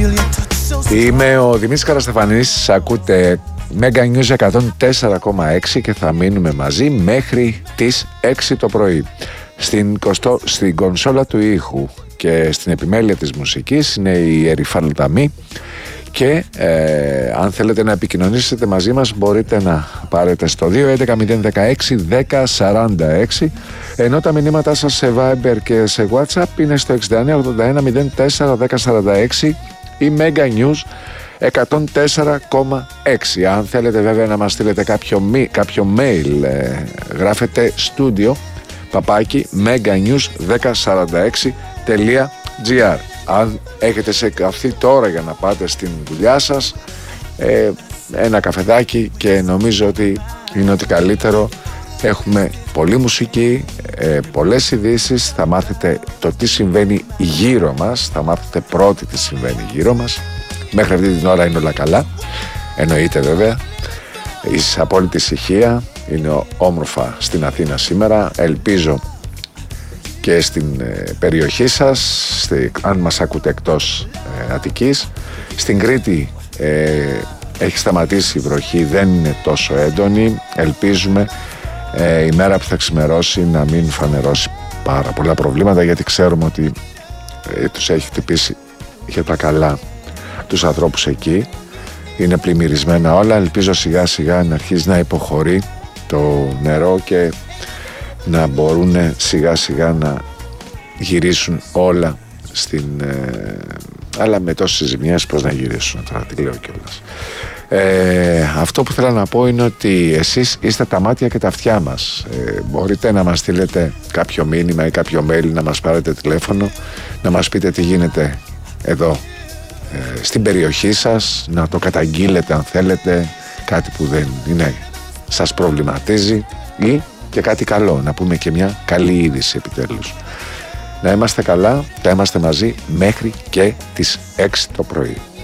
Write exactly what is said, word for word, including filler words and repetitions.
Είμαι ο Δημήτρης Καραστεφανής, ακούτε Mega News εκατόν τέσσερα κόμμα έξι και θα μείνουμε μαζί μέχρι τις έξι το πρωί. Στην, κοστό, στην κονσόλα του ήχου και στην επιμέλεια της μουσικής είναι η Ερυφάλ Ταμή και ε, αν θέλετε να επικοινωνήσετε μαζί μας μπορείτε να πάρετε στο δύο έντεκα μηδέν δεκαέξι δέκα σαράντα έξι, ενώ τα μηνύματά σας σε Viber και σε WhatsApp είναι στο εξήντα εννέα ογδόντα ένα μηδέν τέσσερα δέκα σαράντα έξι ή Mega News εκατόν τέσσερα κόμμα έξι. Αν θέλετε βέβαια να μας στείλετε κάποιο, κάποιο mail, ε, γράφετε studio παπάκι meganews δέκα σαράντα έξι τελεία gr. Αν έχετε σε καφή τώρα για να πάτε στην δουλειά σας, ε, ένα καφεδάκι, και νομίζω ότι είναι ότι καλύτερο. Έχουμε πολλή μουσική, ε, πολλές ειδήσεις, θα μάθετε το τι συμβαίνει γύρω μας, θα μάθετε πρώτοι τι συμβαίνει γύρω μας. Μέχρι αυτή την ώρα είναι όλα καλά, εννοείται βέβαια. Είσαι απόλυτη ησυχία, είναι όμορφα στην Αθήνα σήμερα. Ελπίζω και στην ε, περιοχή σας, στη, αν μας ακούτε εκτός ε, Αττικής. Στην Κρήτη ε, έχει σταματήσει η βροχή, δεν είναι τόσο έντονη. Ελπίζουμε ε, η μέρα που θα ξημερώσει να μην φανερώσει πάρα πολλά προβλήματα, γιατί ξέρουμε ότι ε, τους έχει χτυπήσει για τα καλά τους ανθρώπους εκεί. Είναι πλημμυρισμένα όλα. Ελπίζω σιγά σιγά να αρχίσει να υποχωρεί το νερό και να μπορούν σιγά σιγά να γυρίσουν όλα στην... Ε, αλλά με τόσες ζημιές πώς να γυρίσουν, τώρα τι λέω κιόλας. Ε, αυτό που θέλω να πω είναι ότι εσείς είστε τα μάτια και τα αυτιά μας. Ε, μπορείτε να μας στείλετε κάποιο μήνυμα ή κάποιο mail, να μας πάρετε τηλέφωνο, να μας πείτε τι γίνεται εδώ ε, στην περιοχή σας, να το καταγγείλετε αν θέλετε, κάτι που δεν είναι, σας προβληματίζει, ή και κάτι καλό, να πούμε και μια καλή είδηση επιτέλους. Να είμαστε καλά, θα είμαστε μαζί μέχρι και τις έξι το πρωί.